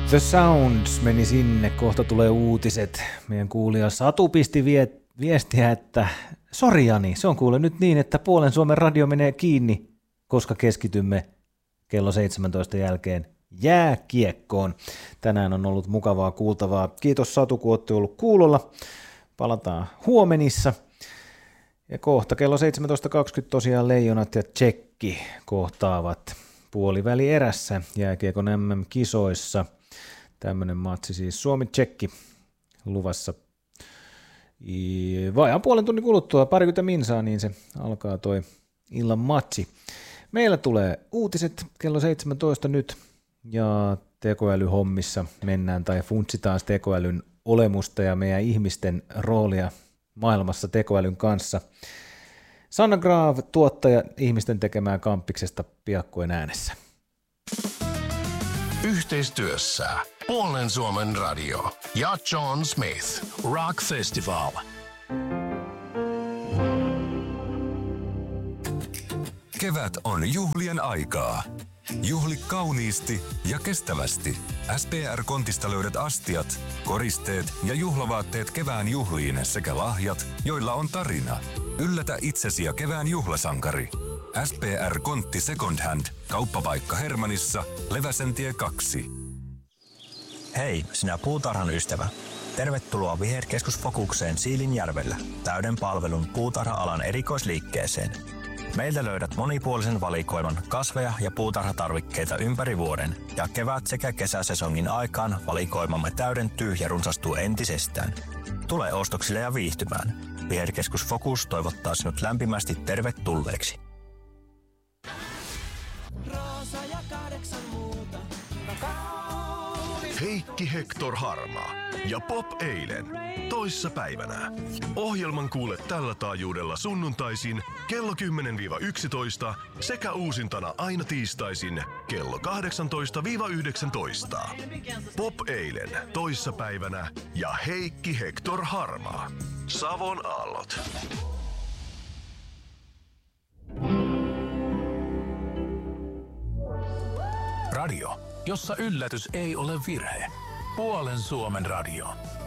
The Sounds meni sinne, kohta tulee uutiset. Meidän kuulija Satu pisti viestiä, että sori Jani, se on kuule nyt niin, että puolen Suomen radio menee kiinni, koska keskitymme kello 17 jälkeen jääkiekkoon. Tänään on ollut mukavaa kuultavaa. Kiitos Satu, kun olette ollut kuulolla. Palataan huomenissa. Ja kohta kello 17.20 tosiaan Leijonat ja Tsekki kohtaavat puoliväli erässä jääkiekon MM-kisoissa. Tämmöinen matsi siis Suomi-Tsekki luvassa vajaan puolen tunnin kuluttua, 20 minsaa, niin se alkaa toi illan matsi. Meillä tulee uutiset kello 17 nyt ja tekoälyhommissa mennään tai funtsitaan tekoälyn olemusta ja meidän ihmisten roolia maailmassa tekoälyn kanssa. Sanna Graav, tuottaja ihmisten tekemää Kampiksesta, piakkoin äänessä. Yhteistyössä Puolen Suomen radio ja John Smith Rock Festival. Kevät on juhlien aikaa. Juhli kauniisti ja kestävästi. SPR-kontista löydät astiat, koristeet ja juhlavaatteet kevään juhliin sekä lahjat, joilla on tarina. Yllätä itsesi ja kevään juhlasankari. SPR-kontti Second Hand, kauppapaikka Hermannissa, Leväsentie 2. Hei, sinä puutarhan ystävä. Tervetuloa Viherkeskus Fokukseen Siilinjärvellä, täyden palvelun puutarha-alan erikoisliikkeeseen. Meiltä löydät monipuolisen valikoiman kasveja ja puutarhatarvikkeita ympäri vuoden ja kevät- sekä kesäsesongin aikaan valikoimamme täydentyy ja runsastuu entisestään. Tule ostoksille ja viihtymään. Viherkeskus Fokus toivottaa sinut lämpimästi tervetulleeksi. Heikki Hector Harmaa ja Pop eilen toissa päivänä. Ohjelman kuulet tällä taajuudella sunnuntaisin kello 10-11 sekä uusintana aina tiistaisin kello 18-19. Pop eilen toissa päivänä ja Heikki Hector Harmaa. Savon aallot. Radio, jossa yllätys ei ole virhe. Puolen Suomen radio.